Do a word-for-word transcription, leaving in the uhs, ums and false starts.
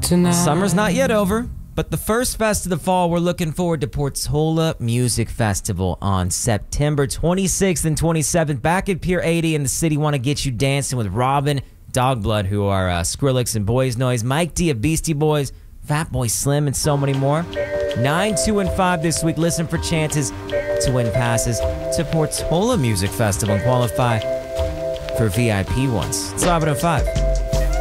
tonight. Summer's not yet over, but the first fest of the fall, we're looking forward to Portola Music Festival on September twenty-sixth and twenty-seventh. Back at Pier eighty in the city, want to get you dancing with Robin, Dogblood, who are uh, Skrillex and Boys Noise, Mike D of Beastie Boys, Fatboy Slim, and so many more. nine, two, and five this week. Listen for chances to win passes to Portola Music Festival and qualify for V I P ones. It's eleven oh five.